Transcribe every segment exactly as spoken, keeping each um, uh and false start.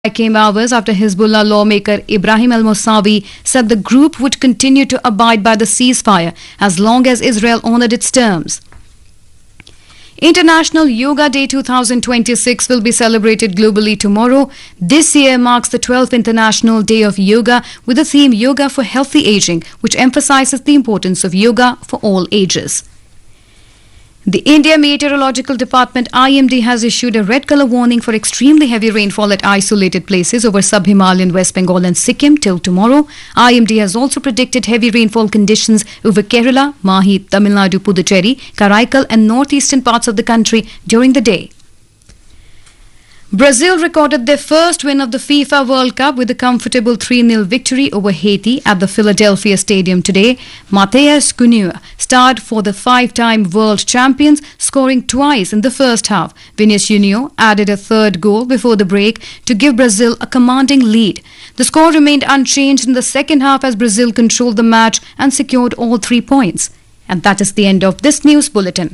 Came hours after Hezbollah lawmaker Ibrahim al-Musawi said the group would continue to abide by the ceasefire as long as Israel honored its terms. International Yoga Day twenty twenty-six will be celebrated globally tomorrow. This year marks the twelfth International Day of Yoga with the theme Yoga for Healthy Aging, which emphasizes the importance of yoga for all ages. The India Meteorological Department I M D has issued a red colour warning for extremely heavy rainfall at isolated places over sub-Himalayan West Bengal and Sikkim till tomorrow. I M D has also predicted heavy rainfall conditions over Kerala, Mahi, Tamil Nadu, Puducherry, Karaikal and northeastern parts of the country during the day. Brazil recorded their first win of the FIFA World Cup with a comfortable three nil victory over Haiti at the Philadelphia Stadium today. Matheus Cunha starred for the five-time world champions, scoring twice in the first half. Vinicius Junior added a third goal before the break to give Brazil a commanding lead. The score remained unchanged in the second half as Brazil controlled the match and secured all three points. And that is the end of this news bulletin.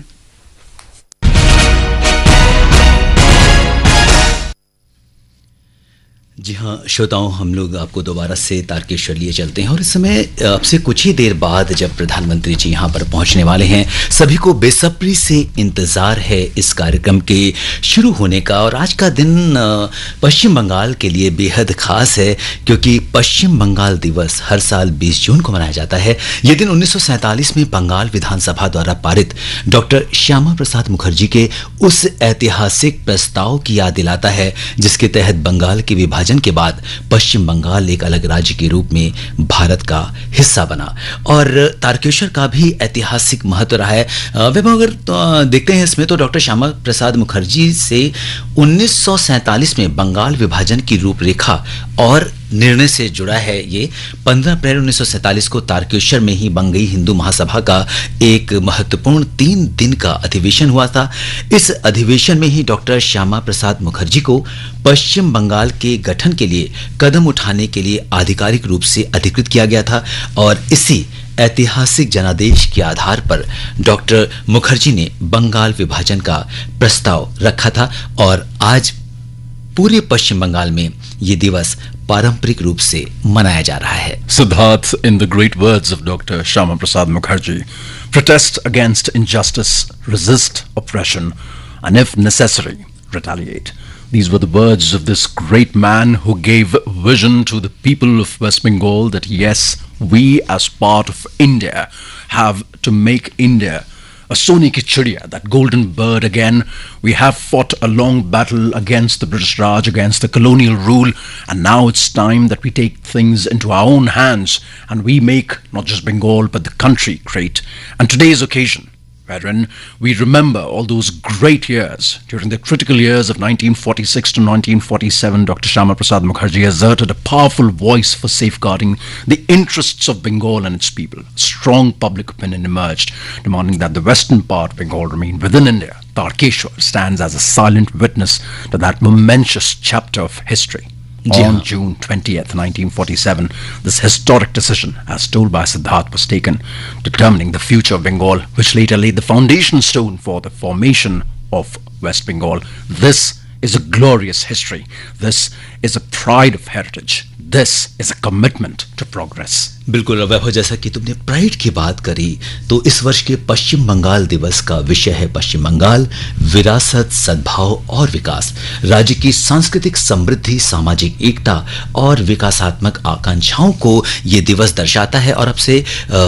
जी हाँ श्रोताओं, हम लोग आपको दोबारा से तारकेश्वर लिए चलते हैं और इस समय आपसे कुछ ही देर बाद जब प्रधानमंत्री जी यहाँ पर पहुँचने वाले हैं, सभी को बेसब्री से इंतज़ार है इस कार्यक्रम के शुरू होने का। और आज का दिन पश्चिम बंगाल के लिए बेहद ख़ास है क्योंकि पश्चिम बंगाल दिवस हर साल बीस जून को मनाया जाता है। ये दिन उन्नीस सौ सैंतालीस में बंगाल विधानसभा द्वारा पारित डॉक्टर श्यामा प्रसाद मुखर्जी के उस ऐतिहासिक प्रस्ताव की याद दिलाता है जिसके तहत बंगाल के विभाजन के बाद पश्चिम बंगाल एक अलग राज्य के रूप में भारत का हिस्सा बना। और तारकेश्वर का भी ऐतिहासिक महत्व रहा है। वैभव, अगर तो देखते हैं इसमें तो डॉक्टर श्यामा प्रसाद मुखर्जी से उन्नीस सौ सैंतालीस में बंगाल विभाजन की रूपरेखा और निर्णय से जुड़ा है। ये पंद्रह अप्रैल उन्नीस सौ सैंतालीस को तारकेश्वर में ही बंगई हिंदू महासभा का एक महत्वपूर्ण तीन दिन का अधिवेशन हुआ था। इस अधिवेशन में ही डॉक्टर श्यामा प्रसाद मुखर्जी को पश्चिम बंगाल के गठन के लिए कदम उठाने के लिए आधिकारिक रूप से अधिकृत किया गया था और इसी ऐतिहासिक जनादेश के आधार पर डॉक्टर मुखर्जी ने बंगाल विभाजन का प्रस्ताव रखा था और आज पूरे पश्चिम बंगाल में ये दिवस पारंपरिक रूप से मनाया जा रहा है। Siddharth, in the great words of Doctor Shyama Prasad Mukherjee, protest against injustice, resist oppression, and if necessary, retaliate. These were the words of this great man who gave vision to the people of West Bengal that yes, we as part of India have to make India a Soni ki Chidiya, that golden bird again. We have fought a long battle against the British Raj, against the colonial rule, and now it's time that we take things into our own hands and we make not just Bengal but the country great. And today's occasion, wherein we remember all those great years. During the critical years of nineteen forty-six to nineteen forty-seven, Doctor Shyama Prasad Mukherjee asserted a powerful voice for safeguarding the interests of Bengal and its people. Strong public opinion emerged, demanding that the western part of Bengal remain within India. Tarkeshwar stands as a silent witness to that momentous chapter of history. On June twentieth, nineteen forty-seven, this historic decision, as told by Siddharth, was taken, determining the future of Bengal, which later laid the foundation stone for the formation of West Bengal. This is a glorious history. This is a pride of heritage. This is a commitment to progress. बिल्कुल वैभव, जैसा कि तुमने pride की बात करी तो इस वर्ष के पश्चिम बंगाल दिवस का विषय है पश्चिम बंगाल, विरासत, सद्भाव और विकास। राज्य की सांस्कृतिक समृद्धि, सामाजिक एकता और विकासात्मक आकांक्षाओं को ये दिवस दर्शाता है। और अब से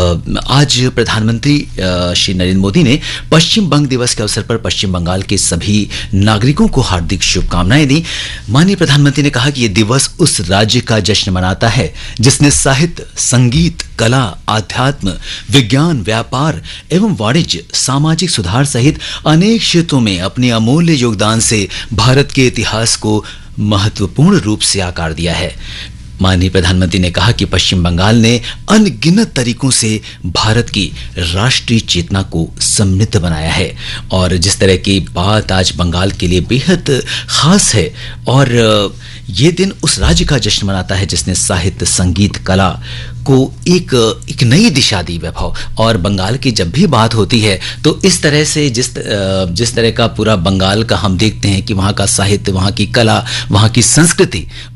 आज प्रधानमंत्री श्री नरेंद्र मोदी ने पश्चिम बंग दिवस के अवसर पर पश्चिम बंगाल के सभी नागरिकों को हार्दिक शुभकामनाएं दी। माननीय प्रधानमंत्री ने कहा कि ये दिवस उस राज्य का जश्न मनाता है जिसने साहित्य, संगीत, कला, आध्यात्म, विज्ञान, व्यापार एवं वाणिज्य, सामाजिक सुधार सहित अनेक क्षेत्रों में अपने अमूल्य योगदान से भारत के इतिहास को महत्वपूर्ण रूप से आकार दिया है। माननीय प्रधानमंत्री ने कहा कि पश्चिम बंगाल ने अनगिनत तरीकों से भारत की राष्ट्रीय चेतना को समृद्ध बनाया है और जिस तरह की बात आज बंगाल के लिए बेहद खास है और ये दिन उस राज्य का जश्न मनाता है जिसने साहित्य, संगीत, कला को एक एक नई दिशा दी वैभव। और बंगाल की जब भी बात होती है तो इस तरह से जिस जिस तरह का पूरा बंगाल का हम देखते हैं कि वहाँ का साहित्य, वहाँ की कला, वहाँ की संस्कृति